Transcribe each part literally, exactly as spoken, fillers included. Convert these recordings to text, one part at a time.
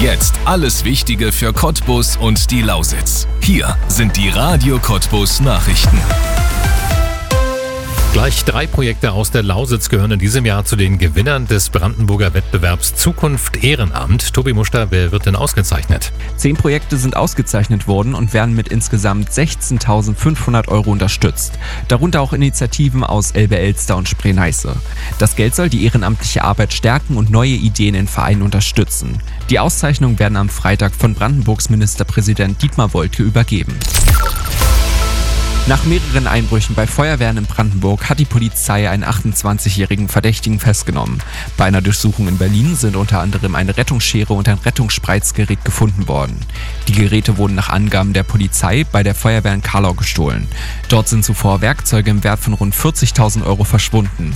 Jetzt alles Wichtige für Cottbus und die Lausitz. Hier sind die Radio Cottbus Nachrichten. Gleich drei Projekte aus der Lausitz gehören in diesem Jahr zu den Gewinnern des Brandenburger Wettbewerbs Zukunft Ehrenamt. Tobi Muster, wer wird denn ausgezeichnet? Zehn Projekte sind ausgezeichnet worden und werden mit insgesamt sechzehntausendfünfhundert Euro unterstützt. Darunter auch Initiativen aus Elbe-Elster und Spree-Neiße. Das Geld soll die ehrenamtliche Arbeit stärken und neue Ideen in Vereinen unterstützen. Die Auszeichnungen werden am Freitag von Brandenburgs Ministerpräsident Dietmar Woidke übergeben. Nach mehreren Einbrüchen bei Feuerwehren in Brandenburg hat die Polizei einen achtundzwanzigjährigen Verdächtigen festgenommen. Bei einer Durchsuchung in Berlin sind unter anderem eine Rettungsschere und ein Rettungsspreizgerät gefunden worden. Die Geräte wurden nach Angaben der Polizei bei der Feuerwehr in Karlau gestohlen. Dort sind zuvor Werkzeuge im Wert von rund vierzigtausend Euro verschwunden.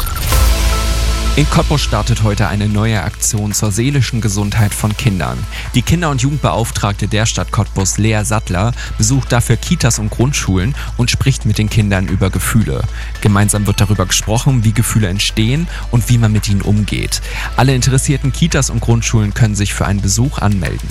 In Cottbus startet heute eine neue Aktion zur seelischen Gesundheit von Kindern. Die Kinder- und Jugendbeauftragte der Stadt Cottbus, Lea Sattler, besucht dafür Kitas und Grundschulen und spricht mit den Kindern über Gefühle. Gemeinsam wird darüber gesprochen, wie Gefühle entstehen und wie man mit ihnen umgeht. Alle interessierten Kitas und Grundschulen können sich für einen Besuch anmelden.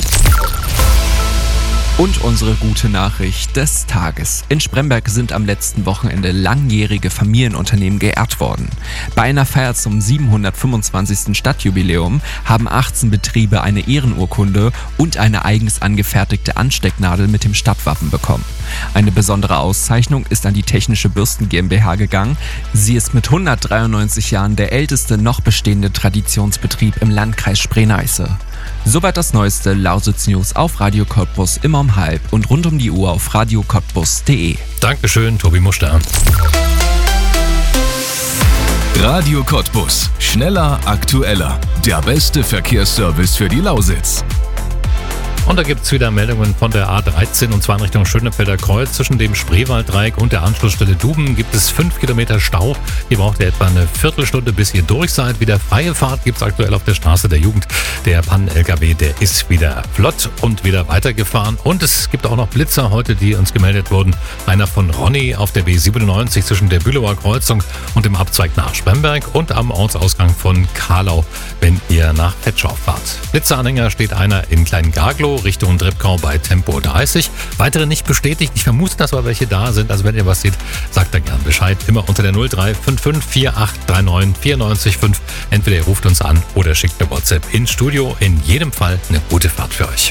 Und unsere gute Nachricht des Tages. In Spremberg sind am letzten Wochenende langjährige Familienunternehmen geehrt worden. Bei einer Feier zum siebenhundertfünfundzwanzigsten Stadtjubiläum haben achtzehn Betriebe eine Ehrenurkunde und eine eigens angefertigte Anstecknadel mit dem Stadtwappen bekommen. Eine besondere Auszeichnung ist an die Technische Bürsten GmbH gegangen. Sie ist mit hundertdreiundneunzig Jahren der älteste noch bestehende Traditionsbetrieb im Landkreis Spree-Neiße. Soweit das neueste Lausitz News auf Radio Cottbus immer um halb und rund um die Uhr auf radio cottbus punkt de. Dankeschön, Tobi Muster. Radio Cottbus. Schneller, aktueller. Der beste Verkehrsservice für die Lausitz. Und da gibt es wieder Meldungen von der A dreizehn und zwar in Richtung Schönefelder Kreuz. Zwischen dem Spreewalddreieck und der Anschlussstelle Duben gibt es fünf Kilometer Stau. Hier braucht ihr etwa eine Viertelstunde, bis ihr durch seid. Wieder freie Fahrt gibt es aktuell auf der Straße der Jugend. Der Pannen-L K W, der ist wieder flott und wieder weitergefahren. Und es gibt auch noch Blitzer heute, die uns gemeldet wurden. Einer von Ronny auf der B siebenundneunzig zwischen der Bülauer Kreuzung und dem Abzweig nach Spremberg und am Ortsausgang von Karlau, wenn ihr nach Petschau fahrt. Blitzeranhänger steht einer in Klein-Garglow Richtung Drepkau bei Tempo dreißig. Weitere nicht bestätigt. Ich vermute, dass aber welche da sind. Also wenn ihr was seht, sagt da gern Bescheid. Immer unter der null drei fünf fünf vier acht drei neun vier neun fünf. Entweder ihr ruft uns an oder schickt eine WhatsApp ins Studio. In jedem Fall eine gute Fahrt für euch.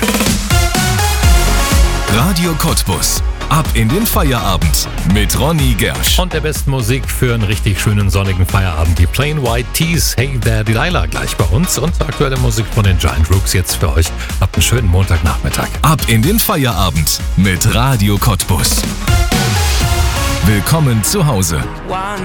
Radio Cottbus. Ab in den Feierabend mit Ronny Gersch. Und der besten Musik für einen richtig schönen sonnigen Feierabend. Die Plain White Tees, Hey There Delilah gleich bei uns. Und aktuelle Musik von den Giant Rooks jetzt für euch. Habt einen schönen Montagnachmittag. Ab in den Feierabend mit Radio Cottbus. Willkommen zu Hause.